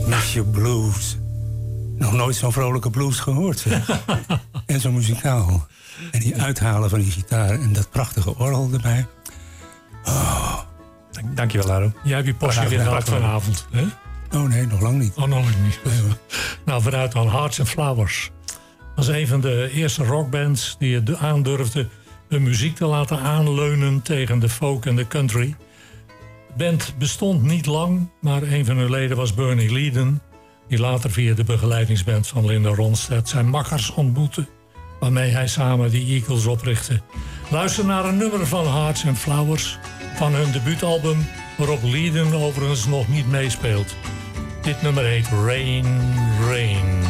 Miss You Blues. Nog nooit zo'n vrolijke blues gehoord, zeg. En zo muzikaal. En die uithalen van die gitaar en dat prachtige orgel erbij. Oh. Dankjewel, Laro. Jij hebt je portie weer gehad vanavond, hè? Oh nee, nog lang niet. Oh, nog niet. Nee, nou, vooruit dan Hearts and Flowers. Dat was een van de eerste rockbands die het aandurfde hun muziek te laten aanleunen tegen de folk en de country. De band bestond niet lang, maar een van hun leden was Bernie Leadon, die later via de begeleidingsband van Linda Ronstadt zijn makkers ontmoette, waarmee hij samen de Eagles oprichtte. Luister naar een nummer van Hearts and Flowers van hun debuutalbum, waarop Leadon overigens nog niet meespeelt. Dit nummer heet Rain, Rain.